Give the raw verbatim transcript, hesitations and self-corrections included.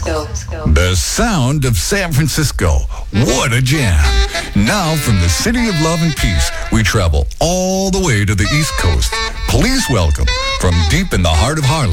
Francisco. The sound of San Francisco. What a jam. Now from the city of love and peace, we travel all the way to the East Coast. Please welcome from deep in the heart of Harlem,